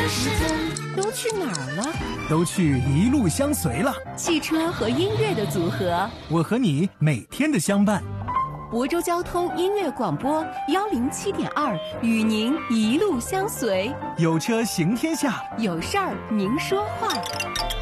时间都去哪儿了？ 都去一路相随了。 汽车和音乐的组合， 我和你每天的相伴。 亳州交通音乐广播107.2，与您一路相随。 有车行天下， 有事儿您说话。